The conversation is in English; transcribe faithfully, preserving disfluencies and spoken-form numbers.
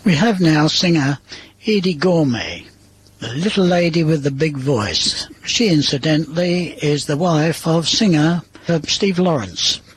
We have now singer Edie Gourmet, the little lady with the big voice. She, incidentally, is the wife of singer uh, Steve Lawrence.